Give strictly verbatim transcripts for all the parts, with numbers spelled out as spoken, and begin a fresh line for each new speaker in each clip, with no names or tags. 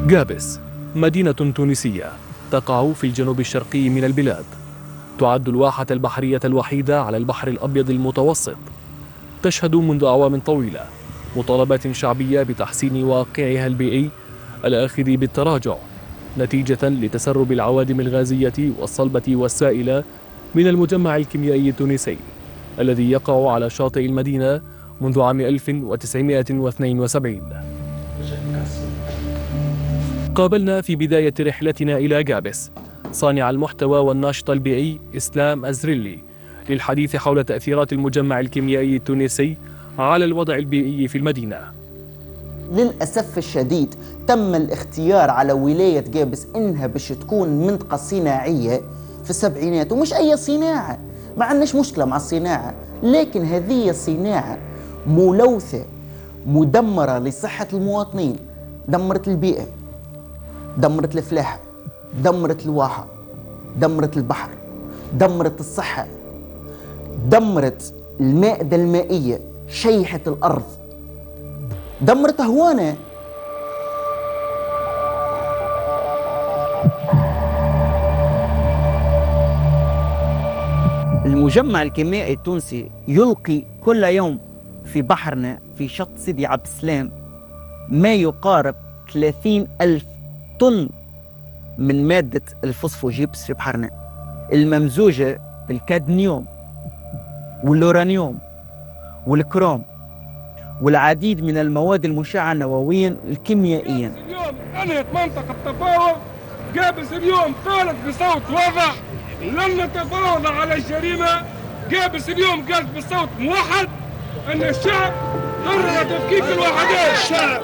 جابس مدينة تونسية تقع في الجنوب الشرقي من البلاد. تعد الواحة البحرية الوحيدة على البحر الأبيض المتوسط. تشهد منذ أعوام طويلة مطالبات شعبية بتحسين واقعها البيئي الآخذ بالتراجع نتيجة لتسرب العوادم الغازية والصلبة والسائلة من المجمع الكيميائي التونسي الذي يقع على شاطئ المدينة منذ عام ألف وتسعمائة واثنين وسبعين. قابلنا في بداية رحلتنا إلى جابس صانع المحتوى والناشط البيئي إسلام أزريلي للحديث حول تأثيرات المجمع الكيميائي التونسي على الوضع البيئي في المدينة.
للأسف الشديد تم الاختيار على ولاية جابس إنها باش تكون منطقة صناعية في السبعينات، ومش أي صناعة، ما عندناش مشكلة مع الصناعة، لكن هذه الصناعة ملوثة مدمرة لصحة المواطنين، دمرت البيئة، دمرت الفلاحة، دمرت الواحة، دمرت البحر، دمرت الصحة، دمرت المائدة المائية، شيحت الأرض، دمرت هوانا.
المجمع الكيميائي التونسي يلقي كل يوم في بحرنا في شط سيدي عبد السلام ما يقارب ثلاثين ألف طن من مادة الفوسفوجيبس في بحرنا الممزوجة بالكادميوم والأورانيوم والكروم والعديد من المواد المشعة نوويا الكيميائيا.
اليوم انهت منطقة تفاوض. جابس اليوم قالت بصوت واضح لن نتفاوض على الجريمة. جابس اليوم قالت بصوت موحد ان الشعب قرر تفكيك الوحدات. الشعب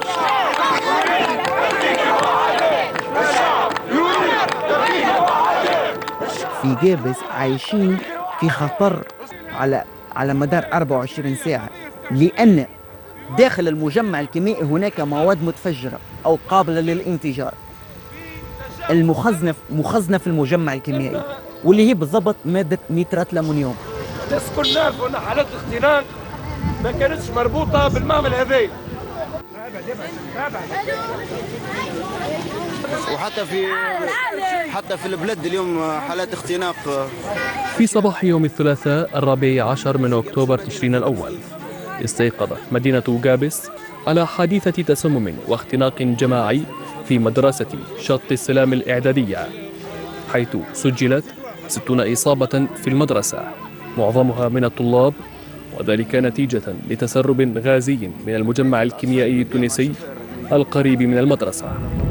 في جابس عايشين في خطر على على مدار أربعة وعشرين ساعة، لأن داخل المجمع الكيميائي هناك مواد متفجرة أو قابلة للانفجار المخزنة مخزنة في المجمع الكيميائي، واللي هي بالضبط مادة نيترات الأمونيوم.
الناس كل نعرفوا أن حالات الاختناق ما كانتش مربوطة بالمعمل هذا.
وحتى في حتى في البلاد اليوم حالات اختناق.
في صباح يوم الثلاثاء الرابع عشر من أكتوبر تشرين الأول استيقظت مدينة جابس على حادثة تسمم واختناق جماعي في مدرسة شط السلام الإعدادية، حيث سجلت ستون إصابة في المدرسة معظمها من الطلاب، وذلك نتيجة لتسرب غازي من المجمع الكيميائي التونسي القريب من المدرسة.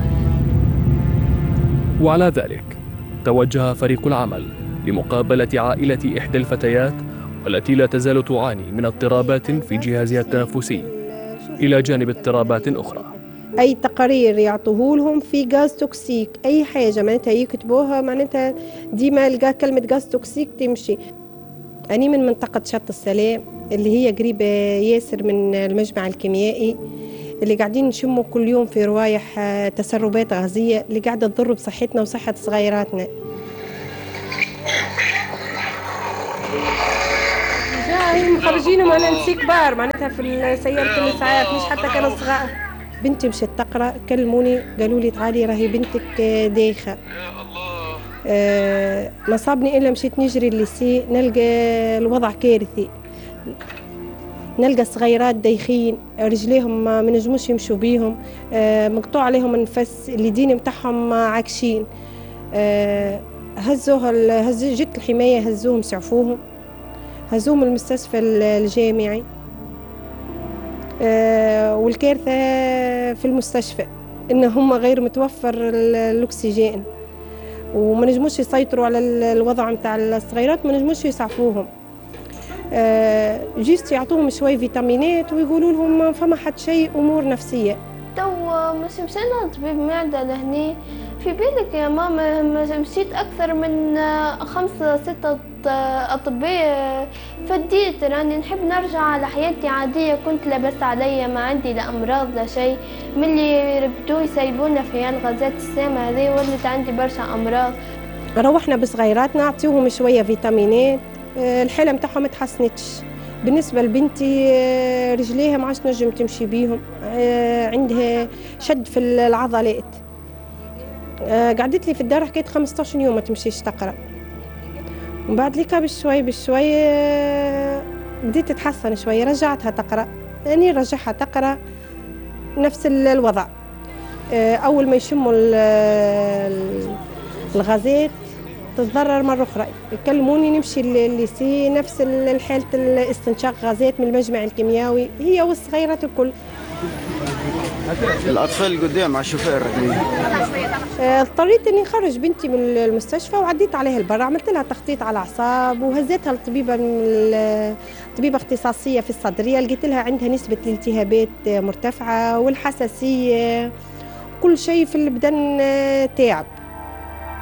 وعلى ذلك توجه فريق العمل لمقابلة عائلة إحدى الفتيات والتي لا تزال تعاني من اضطرابات في جهازها التنفسي إلى جانب اضطرابات أخرى.
أي تقارير يعطوه لهم في غاز توكسيك، أي حاجة معناتها يكتبوها معناتها ديما كلمة غاز توكسيك تمشي. أنا من منطقة شط السلام اللي هي قريبة ياسر من المجمع الكيميائي، اللي قاعدين نشموا كل يوم في روايح تسربات غازية اللي قاعدة تضر بصحتنا وصحة صغيراتنا. جاهم خرجينهم أنا نسي كبار معناتها في سيارة الإسعاف، مش حتى كانوا صغار. بنتي مشت تقرأ، كلموني قالوا لي تعالي راهي بنتك دايخة. أه ما صابني إلا مشيت نجري الليسي نلقى الوضع كارثي، نلقى الصغيرات دايخين رجليهم ما نجموش يمشوا بيهم، أه مقطوع عليهم النفس، اليدين متاعهم عاكشين. أه هزوها هز جت الحماية هزوهم سعفوهم هزوهم المستشفى الجامعي. أه والكارثة في المستشفى إن هم غير متوفر الأكسجين وما نجموش يسيطروا على الوضع متاع الصغيرات، ما نجموش يسعفوهم. أه جيست يعطوهم شوي فيتامينات ويقولوا لهم فما حد شيء أمور نفسية.
تو مش مشينا لطبيب معدة لهني، في بالك يا ماما مشيت أكثر من خمسة ستة أطباء، فديت راني نحب نرجع على حياتي عادية، كنت لاباس عليا ما عندي لا أمراض لا شيء، ملي ربطوا يسيبونا في هالغازات السامة هذه ولت عندي برشا أمراض.
روحنا بصغيراتنا نعطيوهم شوية فيتامينات، الحالة متاعهم ما تحسنتش. بالنسبة لبنتي رجليها ما عادش نجم تمشي بيهم، عندها شد في العضلات، آه، قعدت لي في الدار حكيت خمسطاش يوم ما تمشيش تقرا. ومن بعد ليكا بشوي بشوي آه، بديت تتحسن شوي، رجعتها تقرا. يعني رجعها تقرا نفس ال- الوضع. آه، اول ما يشموا ال- ال- الغازات تتضرر مرة أخرى، يكلموني نمشي الليسي نفس الحالة الاستنشاق غازات من المجمع الكيميائي، هي والصغيرات الكل.
الاطفال قدام مع الشوفير.
آه، اضطريت اني نخرج بنتي من المستشفى وعديت عليها البر، عملت لها تخطيط على الاعصاب وهزيتها لطبيبه من ال- طبيبه اختصاصيه في الصدريه، لقيت لها عندها نسبه الالتهابات مرتفعه والحساسيه، كل شيء في البدن آه، تعب.